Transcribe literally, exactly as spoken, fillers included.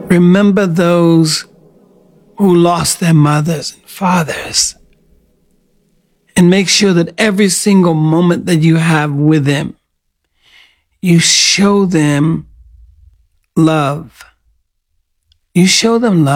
Remember those who lost their mothers and fathers. And make sure that every single moment that you have with them, you show them love. You show them love.